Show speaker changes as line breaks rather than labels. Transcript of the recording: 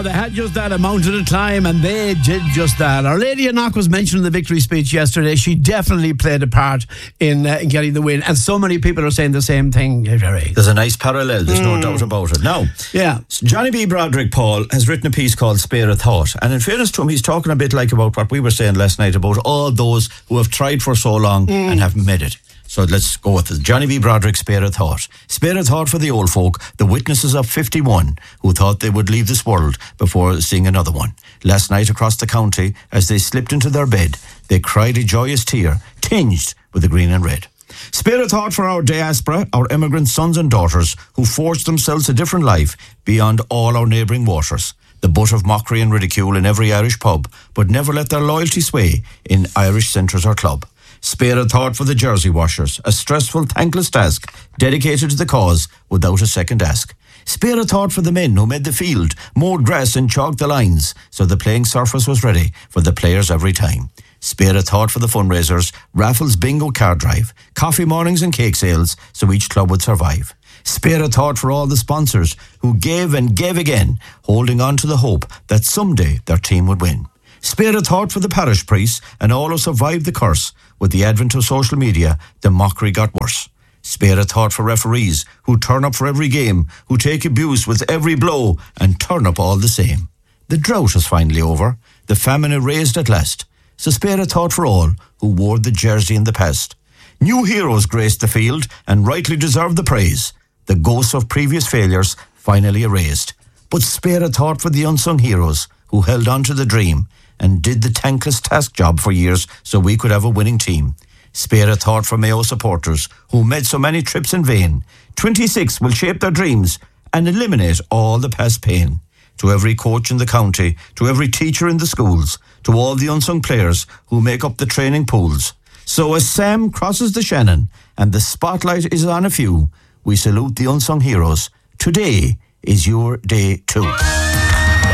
They had just that, a mountain to climb, and they did just that. Our Lady of Knock was mentioned in the victory speech yesterday. She definitely played a part in getting the win, and so many people are saying the same thing, Jerry.
There's a nice parallel, there's no doubt about it. Now, Johnny B. Broderick, Paul, has written a piece called Spare a Thought, and in fairness to him, he's talking a bit like about what we were saying last night about all those who have tried for so long and haven't made it. So let's go with it. Johnny B. Broderick, Spare a Thought. Spare a thought for the old folk, the witnesses of 51, who thought they would leave this world before seeing another one. Last night across the county, as they slipped into their bed, they cried a joyous tear, tinged with the green and red. Spare a thought for our diaspora, our immigrant sons and daughters, who forged themselves a different life beyond all our neighbouring waters. The butt of mockery and ridicule in every Irish pub, but never let their loyalty sway in Irish centres or club. Spare a thought for the jersey washers, a stressful, thankless task, dedicated to the cause without a second ask. Spare a thought for the men who made the field, mowed grass and chalked the lines, so the playing surface was ready for the players every time. Spare a thought for the fundraisers, raffles, bingo, card drive, coffee mornings and cake sales, so each club would survive. Spare a thought for all the sponsors who gave and gave again, holding on to the hope that someday their team would win. Spare a thought for the parish priests and all who survived the curse. With the advent of social media, the mockery got worse. Spare a thought for referees who turn up for every game, who take abuse with every blow and turn up all the same. The drought is finally over, the famine erased at last. So spare a thought for all who wore the jersey in the past. New heroes graced the field and rightly deserved the praise. The ghosts of previous failures finally erased. But spare a thought for the unsung heroes who held on to the dream and did the thankless task job for years so we could have a winning team. Spare a thought for Mayo supporters who made so many trips in vain. 26 will shape their dreams and eliminate all the past pain. To every coach in the county, to every teacher in the schools, to all the unsung players who make up the training pools. So as Sam crosses the Shannon and the spotlight is on a few, we salute the unsung heroes. Today is your day too.